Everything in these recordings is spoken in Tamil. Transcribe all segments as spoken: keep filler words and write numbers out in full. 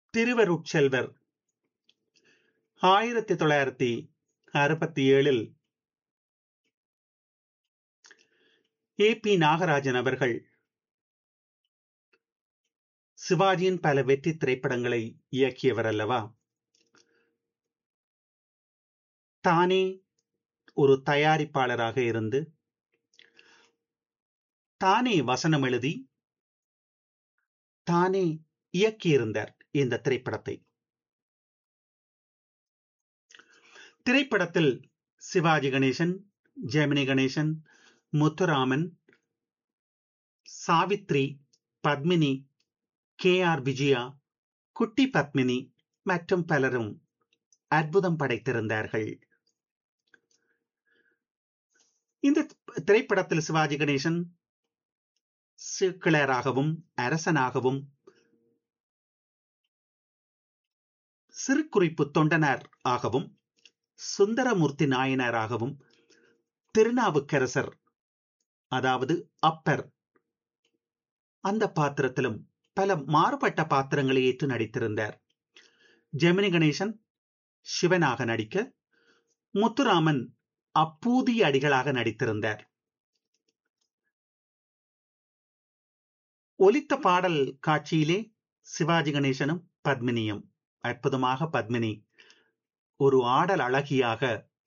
திருவருட்செல்வர் ஆயிரத்தி தொள்ளாயிரத்தி அறுபத்தி ஏழில் ஏ பி நாகராஜன் அவர்கள் சிவாஜியின் பல வெற்றி திரைப்படங்களை இயக்கியவர் அல்லவா? தானே ஒரு தயாரிப்பாளராக இருந்து தானே வசனம் எழுதி தானே இயக்கியிருந்தார் இந்த திரைப்படத்தை. திரைப்படத்தில் சிவாஜி கணேசன், ஜெமினி கணேசன், முத்துராமன், சாவித்ரி, பத்மினி, கே ஆர் விஜயா, குட்டி பத்மினி மற்றும் பலரும் அற்புதம் படைத்திருந்தார்கள். இந்த திரைப்படத்தில் சிவாஜி கணேசன் கிளராகவும் அரசனாகவும், சிறு குறிப்பு தொண்டனார் ஆகவும், சுந்தரமூர்த்தி நாயனாராகவும், திருநாவுக்கரசர் அதாவது அப்பர் அந்த பாத்திரத்திலும் பல மாறுபட்ட பாத்திரங்களை ஏற்று நடித்திருந்தார். ஜெமினி கணேசன் சிவனாக நடிக்க, முத்துராமன் அப்பூதிய அடிகளாக நடித்திருந்தார். ஒலித்த பாடல் காட்சியிலே சிவாஜி கணேசனும் பத்மினியும் அற்புதமாக, பத்மினி ஒரு ஆடல் அழகியாக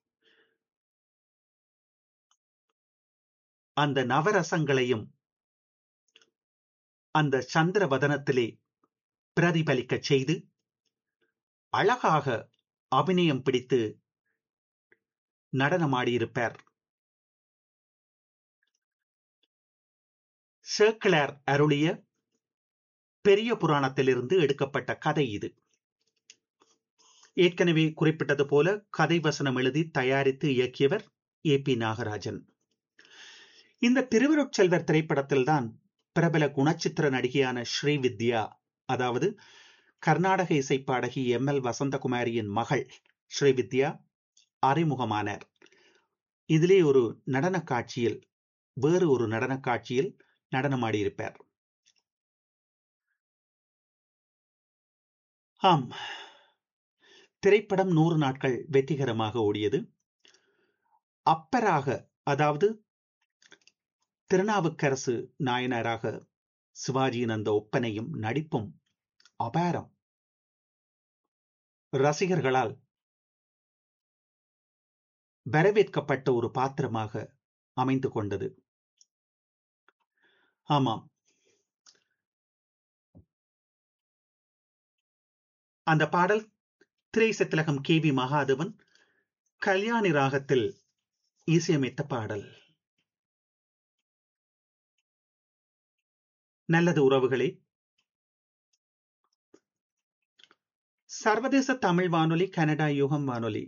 அந்த நவரசங்களையும் அந்த சந்திர வதனத்திலே பிரதிபலிக்க செய்து அழகாக அபிநயம் பிடித்து நடனமாடியிருப்பார். சேக்கிழார் அருளிய பெரிய புராணத்திலிருந்து எடுக்கப்பட்ட கதை இது. ஏற்கனவே குறிப்பிட்டது போல கதை வசனம் எழுதி தயாரித்து இயக்கியவர் ஏ பி நாகராஜன். இந்த திருவருட்செல்வர் திரைப்படத்தில்தான் பிரபல குணச்சித்திர நடிகையான ஸ்ரீவித்யா, அதாவது கர்நாடக இசை பாடகி எம் எல் வசந்தகுமாரியின் மகள் ஸ்ரீவித்யா அறிமுகமானார். இதிலே ஒரு நடன காட்சியில், வேறு ஒரு நடன காட்சியில் நடனமாடியிருப்பார். ஆம், திரைப்படம் நூறு நாட்கள் வெற்றிகரமாக ஓடியது. அப்பராக, அதாவது திருநாவுக்கரசு நாயனராக சிவாஜியின் அந்த ஒப்பனையும் நடிப்பும் அபாரம். ரசிகர்களால் வரவேற்கப்பட்ட ஒரு பாத்திரமாக அமைந்து கொண்டது. ஆமாம், அந்த பாடல் திரை சத்திலகம் கே வி மகாதேவன் கல்யாணி ராகத்தில் இசையமைத்த பாடல். நல்லது உறவுகளே, சர்வதேச தமிழ் வானொலி, கனடா யுகம் வானொலி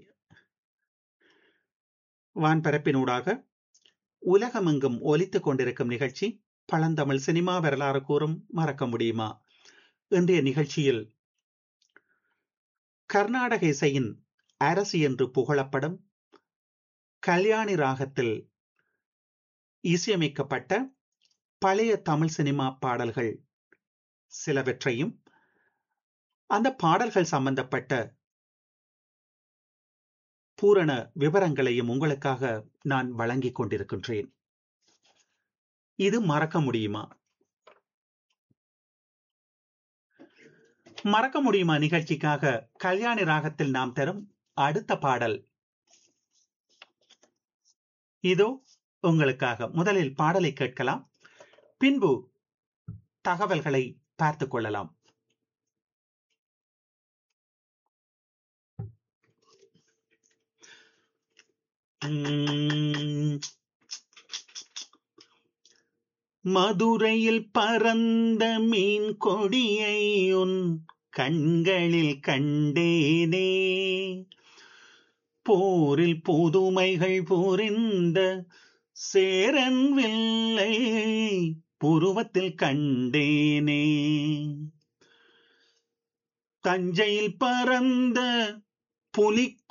வான்பரப்பினூடாக உலகமெங்கும் ஒலித்துக் கொண்டிருக்கும் நிகழ்ச்சி பழந்தமிழ் சினிமா வரலாறு கூறும் மறக்க முடியுமா? இன்றைய நிகழ்ச்சியில் கர்நாடக இசையின் அரசி என்று புகழப்படும் கல்யாணி ராகத்தில் இசையமைக்கப்பட்ட பழைய தமிழ் சினிமா பாடல்கள் சிலவற்றையும், அந்த பாடல்கள் சம்பந்தப்பட்ட பூரண விவரங்களையும் உங்களுக்காக நான் வழங்கிக் கொண்டிருக்கின்றேன். இது மறக்க முடியுமா? மறக்க முடியுமா நிகழ்ச்சிக்காக கல்யாணி ராகத்தில் நாம் தரும் அடுத்த பாடல் இதோ உங்களுக்காக. முதலில் பாடலை கேட்கலாம், பின்பு தகவல்களை பார்த்துக் கொள்ளலாம். மதுரையில் பறந்த மீன் கொடியை உன் கண்களில் கண்டேனே, போரில் புதுமைகள் புரிந்த சேரன் வில்லை புருவத்தில் கண்டேனே, தஞ்சையில் பறந்த புலி